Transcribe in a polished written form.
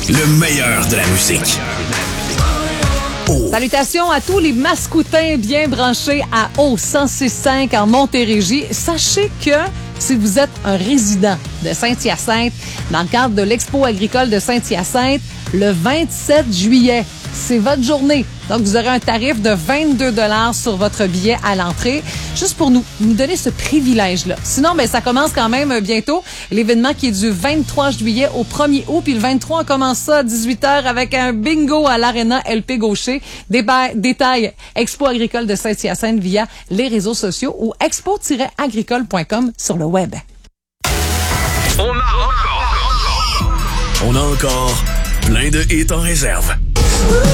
Le meilleur de la musique. Oh. Salutations à tous les mascoutins bien branchés à O106.5 en Montérégie. Sachez que si vous êtes un résident de Saint-Hyacinthe, dans le cadre de l'Expo agricole de Saint-Hyacinthe, le 27 juillet, c'est votre journée. Donc, vous aurez un tarif de 22 $ sur votre billet à l'entrée, juste pour nous donner ce privilège-là. Sinon, ça commence quand même bientôt. L'événement qui est du 23 juillet au 1er août, puis le 23, on commence ça à 18h avec un bingo à l'Arena LP Gaucher. Détail Expo agricole de Saint-Hyacinthe via les réseaux sociaux ou expo-agricole.com sur le web. On a encore plein de hits en réserve.